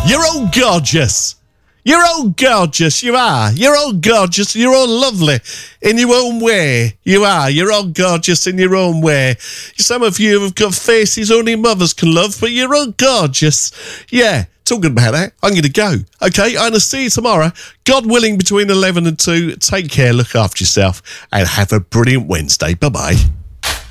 You're all gorgeous. You're all gorgeous. You are. You're all gorgeous. You're all lovely in your own way. You are. You're all gorgeous in your own way. Some of you have got faces only mothers can love, but you're all gorgeous. Yeah. Talking about that, I'm going to go. Okay, I'm going to see you tomorrow. God willing, between 11 and 2. Take care, look after yourself, and have a brilliant Wednesday. Bye-bye.